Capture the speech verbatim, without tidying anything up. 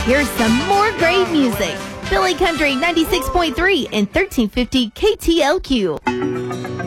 here's some more great music. Philly Country ninety-six point three and thirteen fifty K T L Q.